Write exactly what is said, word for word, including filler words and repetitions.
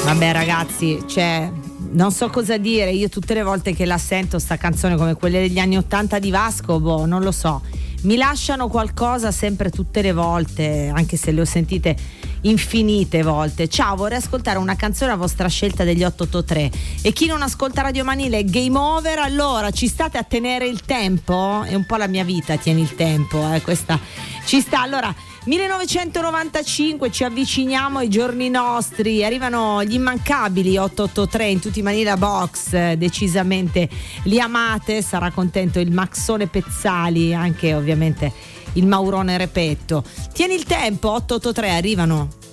Vabbè ragazzi, cioè, non so cosa dire, io tutte le volte che la sento sta canzone come quelle degli anni ottanta di Vasco, boh, non lo so, mi lasciano qualcosa sempre tutte le volte, anche se le ho sentite infinite volte. Ciao, vorrei ascoltare una canzone a vostra scelta degli otto otto tre e chi non ascolta Radio Manile è game over. Allora ci state a tenere il tempo? È un po' la mia vita, tieni il tempo, eh, questa ci sta. Allora millenovecentonovantacinque, ci avviciniamo ai giorni nostri, arrivano gli immancabili otto otto tre in tutti i Manila Box, decisamente li amate, sarà contento il Maxone Pezzali, anche ovviamente il Maurone Repetto. Tieni il tempo, otto otto tre, arrivano